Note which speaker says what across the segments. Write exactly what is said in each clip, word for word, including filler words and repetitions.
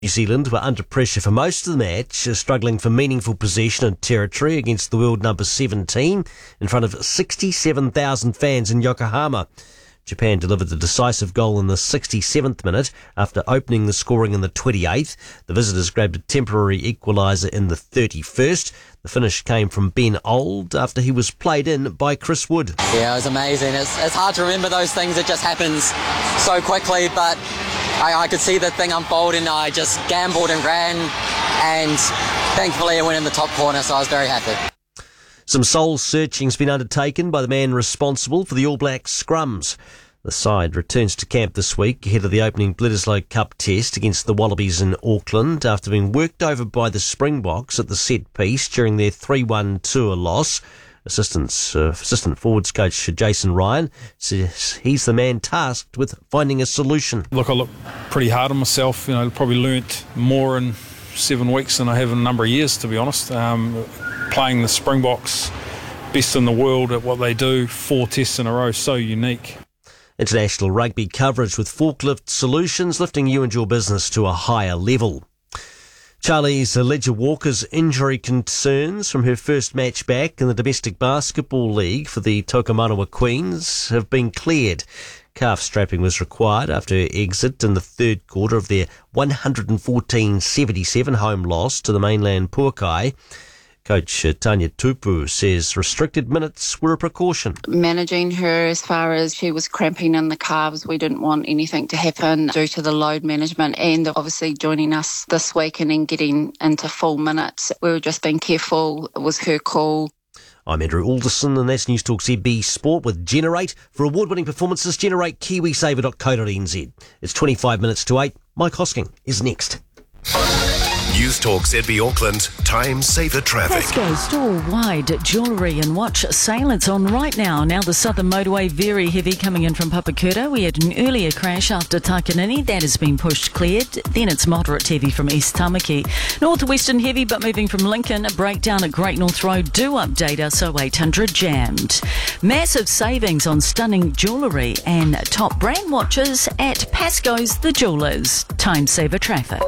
Speaker 1: New Zealand were under pressure for most of the match, uh, struggling for meaningful possession and territory against the world number seventeen in front of sixty-seven thousand fans in Yokohama. Japan delivered the decisive goal in the sixty-seventh minute after opening the scoring in the twenty-eighth. The visitors grabbed a temporary equaliser in the thirty-first. The finish came from Ben Old after he was played in by Chris Wood.
Speaker 2: Yeah, it was amazing. It's, it's hard to remember those things. It just happens so quickly, but I, I could see the thing unfold and I just gambled and ran, and thankfully it went in the top corner, so I was very happy.
Speaker 1: Some soul searching's been undertaken by the man responsible for the All Blacks scrums. The side returns to camp this week ahead of the opening Bledisloe Cup test against the Wallabies in Auckland after being worked over by the Springboks at the set piece during their three one tour loss. Assistant, uh, assistant forwards coach Jason Ryan says he's the man tasked with finding a solution.
Speaker 3: Look, I look pretty hard on myself. You know, probably learnt more in seven weeks than I have in a number of years, to be honest. Um, playing the Springboks, best in the world at what they do, four tests in a row, so unique.
Speaker 1: International rugby coverage with Forklift Solutions, lifting you and your business to a higher level. Charlie's Leger-Walker's injury concerns from her first match back in the Domestic Basketball League for the Tokomanawa Queens have been cleared. Calf strapping was required after her exit in the third quarter of their one fourteen seventy-seven home loss to the mainland Puakai. Coach Tanya Tupu says restricted minutes were a precaution.
Speaker 4: Managing her as far as she was cramping in the calves, we didn't want anything to happen due to the load management, and obviously joining us this week and then getting into full minutes. We were just being careful. It was her call.
Speaker 1: I'm Andrew Alderson, and that's News Talk Z B Sport with Generate. For award-winning performances, generate kiwisaver dot co dot n z. It's twenty-five minutes to eight. Mike Hosking is next.
Speaker 5: News Talk Z B Auckland, time saver traffic.
Speaker 6: Tesco store-wide jewellery and watch sale. It's on right now. Now the Southern Motorway, very heavy coming in from Papakura. We had an earlier crash after Takanini. That has been pushed cleared. Then it's moderate heavy from East Tamaki. Northwestern heavy, but moving from Lincoln. A breakdown at Great North Road. Do update us, oh eight hundred jammed. Massive savings on stunning jewellery and top brand watches at Pasco's The Jewellers. Time saver traffic.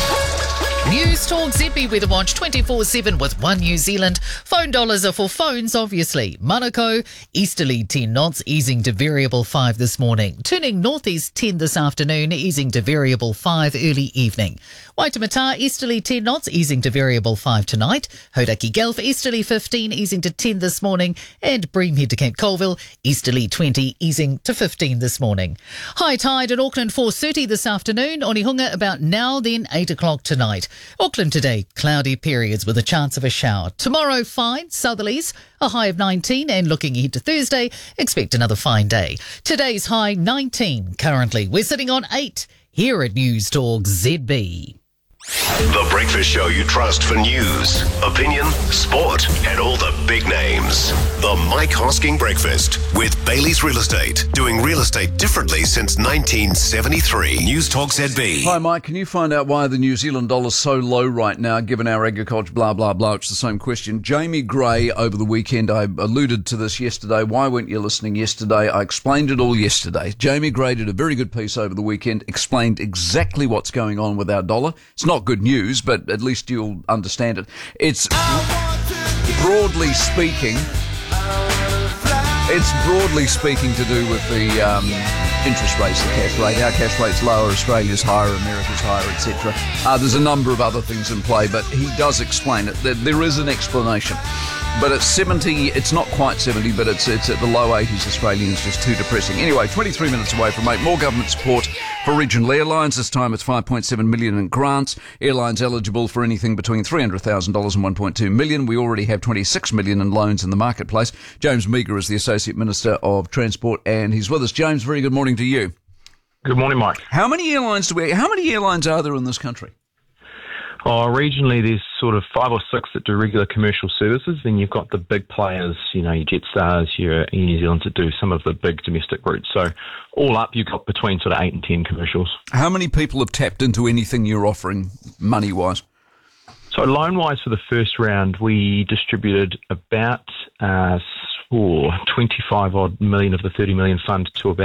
Speaker 7: News Talk Z B Weather Watch twenty-four seven with One New Zealand. Phone dollars are for phones, obviously. Manukau, easterly ten knots, easing to variable five this morning. Turning northeast ten this afternoon, easing to variable five early evening. Waitemata, easterly ten knots, easing to variable five tonight. Hodaki Gulf, easterly fifteen, easing to ten this morning. And Breamhead to Cape Colville, easterly twenty, easing to fifteen this morning. High tide in Auckland four thirty this afternoon. Onehunga about now, then eight o'clock tonight. Auckland today, cloudy periods with a chance of a shower. Tomorrow, fine, southerlies, a high of nineteen, and looking ahead to Thursday, expect another fine day. Today's high nineteen. Currently, we're sitting on eight here at News Talk Z B.
Speaker 5: The breakfast show you trust for news, opinion, sport, and all the big names. The Mike Hosking Breakfast with Bailey's Real Estate. Doing real estate differently since nineteen seventy-three. News Talk Z B.
Speaker 8: Hi, Mike. Can you find out why the New Zealand dollar's so low right now, given our agriculture, blah, blah, blah? It's the same question. Jamie Gray over the weekend, I alluded to this yesterday. Why weren't you listening yesterday? I explained it all yesterday. Jamie Gray did a very good piece over the weekend, explained exactly what's going on with our dollar. It's not good news, but at least you'll understand it. It's broadly speaking, it's broadly speaking to do with the um, interest rates, the cash rate. Our cash rate's lower, Australia's higher, America's higher, et cetera. Uh, there's a number of other things in play, but he does explain it. There, there is an explanation. But it's seventy, it's not quite seventy, but it's it's at the low eighties Australians, just too depressing. Anyway, twenty-three minutes away from eight. More government support for regional airlines. This time it's five point seven million dollars in grants. Airlines eligible for anything between three hundred thousand dollars and one point two million dollars. We already have twenty-six million dollars in loans in the marketplace. James Meagher is the Associate Minister of Transport, and he's with us. James, very good morning to you.
Speaker 9: Good morning, Mike.
Speaker 8: How many airlines do we? How many airlines are there in this country?
Speaker 9: Oh, regionally, there's sort of five or six that do regular commercial services. Then you've got the big players, you know, your Jetsstars, your Air New Zealand, that do some of the big domestic routes. So all up, you've got between sort of eight and ten commercials. How
Speaker 8: many people have tapped into anything you're offering money-wise?
Speaker 9: So loan-wise for the first round, we distributed about uh, oh, twenty-five odd million of the thirty million fund to about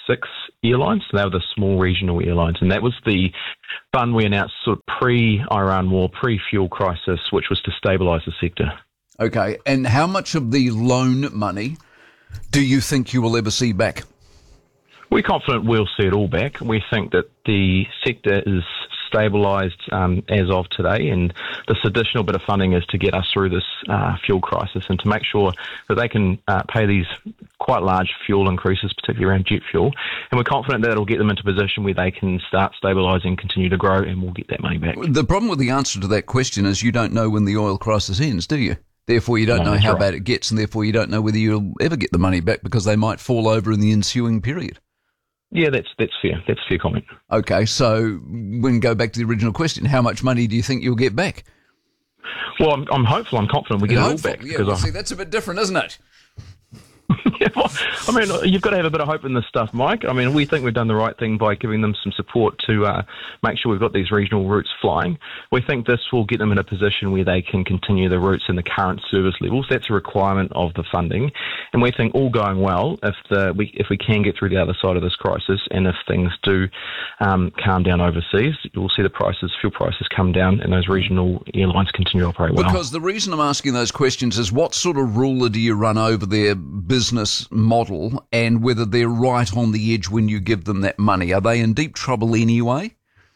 Speaker 9: six airlines. They were the small regional airlines, and that was the fund we announced sort of pre-Iran war, pre-fuel crisis, which was to stabilise the sector.
Speaker 8: Okay, and how much of the loan money do you think you will ever see back?
Speaker 9: We're confident we'll see it all back. We think that the sector is stabilised um, as of today, and this additional bit of funding is to get us through this uh, fuel crisis and to make sure that they can uh, pay these quite large fuel increases, particularly around jet fuel. And we're confident that it'll get them into a position where they can start stabilising, continue to grow, and we'll get that money back.
Speaker 8: The problem with the answer to that question is you don't know when the oil crisis ends, do you? Therefore, you don't
Speaker 9: No,
Speaker 8: know how
Speaker 9: right.
Speaker 8: bad it gets, and therefore you don't know whether you'll ever get the money back because they might fall over in the ensuing period.
Speaker 9: Yeah, that's that's fair. That's a fair comment.
Speaker 8: Okay, so we can go back to the original question. How much money do you think you'll get back?
Speaker 9: Well, I'm, I'm hopeful, I'm confident we get
Speaker 8: You're
Speaker 9: it all
Speaker 8: hopeful.
Speaker 9: back.
Speaker 8: Yeah,
Speaker 9: because
Speaker 8: well,
Speaker 9: I,
Speaker 8: see, that's a bit different, isn't it?
Speaker 9: Yeah, well, I mean, you've got to have a bit of hope in this stuff, Mike. I mean, we think we've done the right thing by giving them some support to uh, make sure we've got these regional routes flying. We think this will get them in a position where they can continue the routes in the current service levels. That's a requirement of the funding. And we think all going well, if the, we, if we can get through the other side of this crisis and if things do um, calm down overseas, you'll see the prices, fuel prices come down and those regional airlines continue to operate well.
Speaker 8: Because the reason I'm asking those questions is what sort of ruler do you run over their business model and whether they're right on the edge when you give them that money. Are they in deep trouble anyway?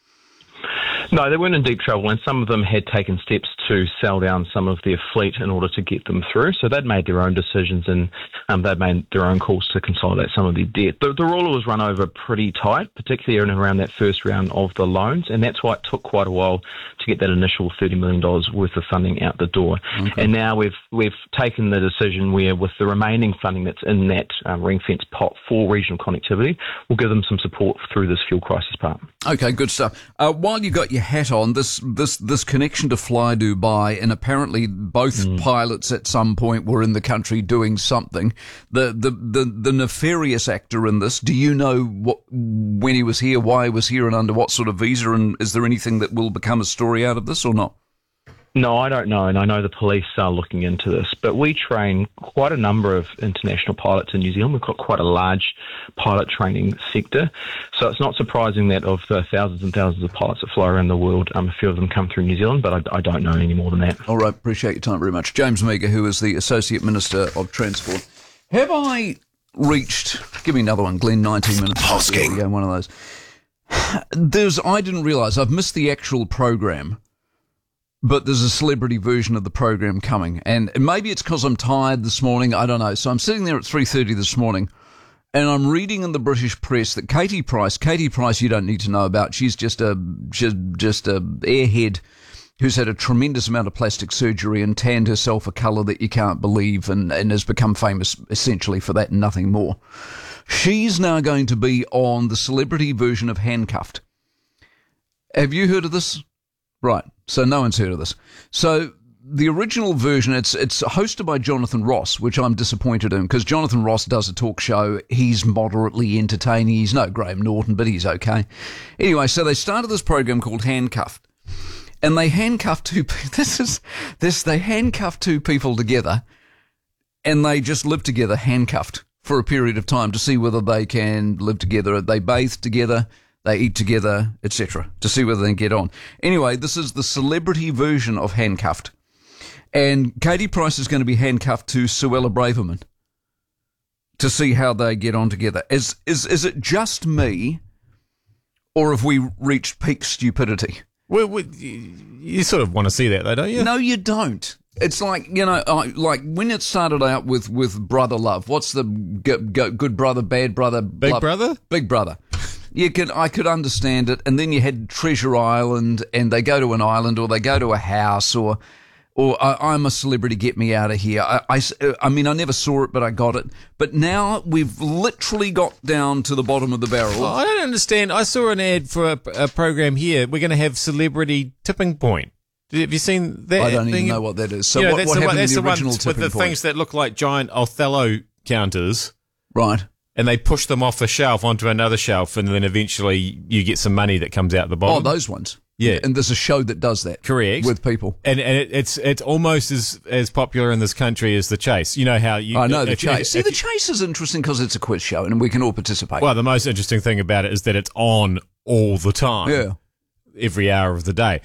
Speaker 9: No, they weren't in deep trouble, and some of them had taken steps to sell down some of their fleet in order to get them through. So they'd made their own decisions, and um, they'd made their own calls to consolidate some of their debt. The, the ruler was run over pretty tight, particularly in and around that first round of the loans, and that's why it took quite a while to get that initial thirty million dollars worth of funding out the door. Okay. And now we've we've taken the decision where, with the remaining funding that's in that um, ring-fence pot for regional connectivity, we'll give them some support through this fuel crisis part.
Speaker 8: Okay, good stuff. Uh, while you got your hat on, this this this connection to Fly Dubai, and apparently both mm. pilots at some point were in the country doing something. The, the the the nefarious actor in this, do you know what when he was here, why he was here, and under what sort of visa? And is there anything that will become a story out of this or not?
Speaker 9: No, I don't know, and I know the police are looking into this, but we train quite a number of international pilots in New Zealand. We've got quite a large pilot training sector, so it's not surprising that of the thousands and thousands of pilots that fly around the world, um, a few of them come through New Zealand, but I, I don't know any more than that.
Speaker 8: All right, appreciate your time very much. James Meagher, who is the Associate Minister of Transport. Have I reached, give me another one, Glenn, nineteen minutes.
Speaker 5: Hosking.
Speaker 8: There we go, one of those. There's, I didn't realise, I've missed the actual program. But there's a celebrity version of the program coming. And maybe it's because I'm tired this morning. I don't know. So I'm sitting there at three thirty this morning, and I'm reading in the British press that Katie Price, Katie Price you don't need to know about. She's just a just, just a airhead who's had a tremendous amount of plastic surgery and tanned herself a colour that you can't believe and, and has become famous essentially for that and nothing more. She's now going to be on the celebrity version of Handcuffed. Have you heard of this? Right. So no one's heard of this. So the original version, it's it's hosted by Jonathan Ross, which I'm disappointed in because Jonathan Ross does a talk show. He's moderately entertaining. He's no Graham Norton, but he's okay. Anyway, so they started this program called Handcuffed, and they handcuffed two. This is this. They handcuffed two people together, and they just live together handcuffed for a period of time to see whether they can live together. They bathe together. They eat together, et cetera, to see whether they can get on. Anyway, this is the celebrity version of Handcuffed. And Katie Price is going to be handcuffed to Suella Braverman to see how they get on together. Is, is, is it just me, or have we reached peak stupidity?
Speaker 10: Well, we, you sort of want to see that, though, don't you?
Speaker 8: No, you don't. It's like, you know, like when it started out with, with Brother Love, what's the g- g- good brother, bad brother?
Speaker 10: Big
Speaker 8: love?
Speaker 10: Brother?
Speaker 8: Big Brother. You could, I could understand it, and then you had Treasure Island, and they go to an island, or they go to a house, or, or I, I'm a celebrity, get me out of here. I, I, I mean, I never saw it, but I got it. But now we've literally got down to the bottom of the barrel.
Speaker 10: Oh, I don't understand. I saw an ad for a, a program here. We're going to have Celebrity Tipping Point. Have you seen that?
Speaker 8: I don't
Speaker 10: thing?
Speaker 8: even know what that is. So
Speaker 10: you know,
Speaker 8: what,
Speaker 10: that's
Speaker 8: what
Speaker 10: the,
Speaker 8: happened
Speaker 10: that's
Speaker 8: in the
Speaker 10: the
Speaker 8: original
Speaker 10: one
Speaker 8: Tipping
Speaker 10: with the
Speaker 8: Point?
Speaker 10: things that look like giant Othello counters,
Speaker 8: Right.
Speaker 10: and they push them off a shelf onto another shelf, and then eventually you get some money that comes out the bottom.
Speaker 8: Oh, those ones.
Speaker 10: Yeah.
Speaker 8: And there's a show that does that.
Speaker 10: Correct.
Speaker 8: With people.
Speaker 10: And and it, it's it's almost as as popular in this country as The Chase. You know how you...
Speaker 8: I know The
Speaker 10: if-
Speaker 8: Chase.
Speaker 10: if-
Speaker 8: See,
Speaker 10: if-
Speaker 8: The Chase is interesting because it's a quiz show and we can all participate.
Speaker 10: Well, the most interesting thing about it is that it's on all the time.
Speaker 8: Yeah.
Speaker 10: Every hour of the day.